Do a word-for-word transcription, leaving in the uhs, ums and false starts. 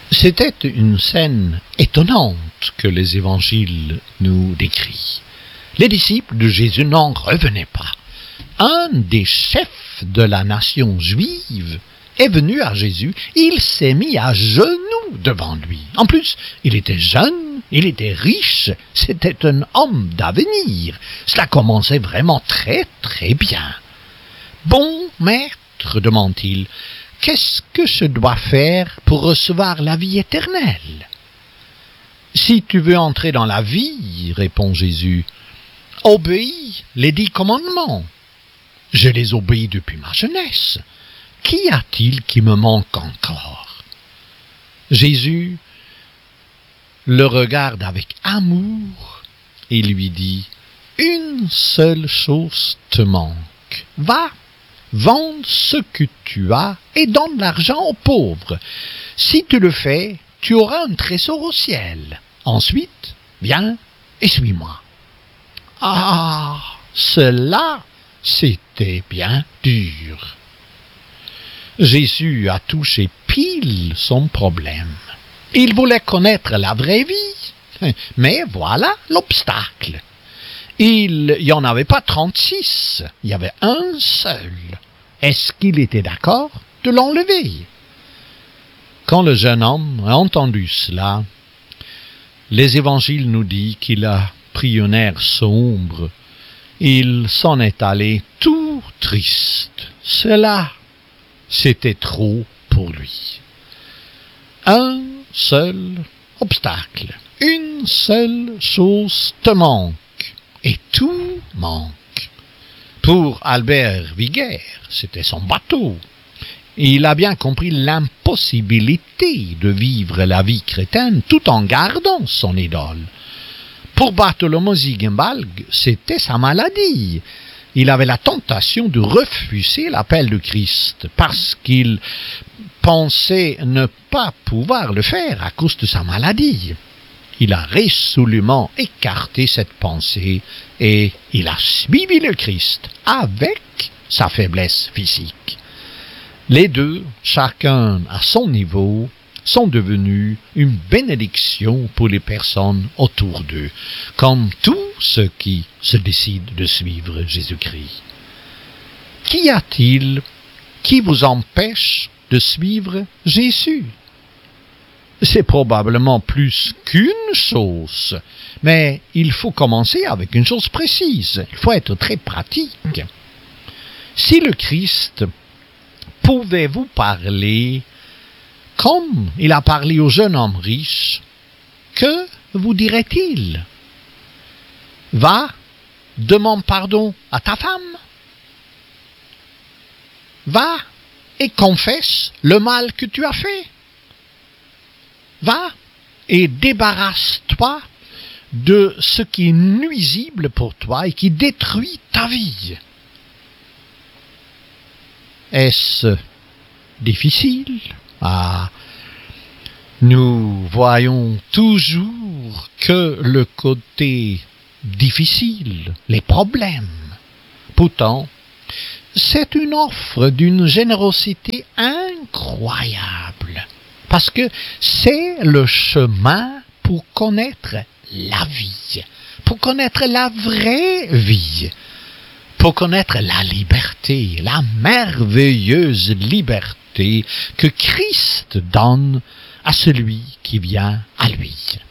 C'était une scène étonnante que les évangiles nous décrivent. Les disciples de Jésus n'en revenaient pas. Un des chefs de la nation juive est venu à Jésus, il s'est mis à genoux devant lui. En plus, il était jeune, il était riche, c'était un homme d'avenir. Cela commençait vraiment très très bien. « Bon maître, demande-t-il, qu'est-ce que je dois faire pour recevoir la vie éternelle ?»« Si tu veux entrer dans la vie, répond Jésus, obéis les dix commandements. Je les obéis depuis ma jeunesse. Qu'y a-t-il qui me manque encore ?» Jésus le regarde avec amour et lui dit « Une seule chose te manque. Va, vends ce que tu as et donne l'argent aux pauvres. Si tu le fais, tu auras un trésor au ciel. Ensuite, viens et suis-moi. » Ah, cela, c'était bien dur. Jésus a touché pile son problème. Il voulait connaître la vraie vie, mais voilà l'obstacle. Il n'y en avait pas trente-six, il y avait un seul. Est-ce qu'il était d'accord de l'enlever? Quand le jeune homme a entendu cela, les évangiles nous disent qu'il a pris un air sombre. Il s'en est allé tout triste. Cela, c'était trop pour lui. Un seul obstacle, une seule chose te manque, et tout manque. Pour Albert Viguer, c'était son bateau. Il a bien compris l'impossibilité de vivre la vie chrétienne tout en gardant son idole. Pour Bartholomew Ziegenbalg, c'était sa maladie. Il avait la tentation de refuser l'appel de Christ parce qu'il pensait ne pas pouvoir le faire à cause de sa maladie. Il a résolument écarté cette pensée et il a suivi le Christ avec sa faiblesse physique. Les deux, chacun à son niveau, sont devenus une bénédiction pour les personnes autour d'eux, comme tous ceux qui se décident de suivre Jésus-Christ. Qu'y a-t-il qui vous empêche de suivre Jésus? C'est probablement plus qu'une chose, mais il faut commencer avec une chose précise. Il faut être très pratique. Si le Christ pouvait vous parler comme il a parlé au jeune homme riche, que vous dirait-il? Va, demande pardon à ta femme. Va et confesse le mal que tu as fait. Va et débarrasse-toi de ce qui est nuisible pour toi et qui détruit ta vie. Est-ce difficile? Ah, nous voyons toujours que le côté difficile, les problèmes. Pourtant, c'est une offre d'une générosité incroyable, parce que c'est le chemin pour connaître la vie, pour connaître la vraie vie, pour connaître la liberté, la merveilleuse liberté que Christ donne à celui qui vient à lui.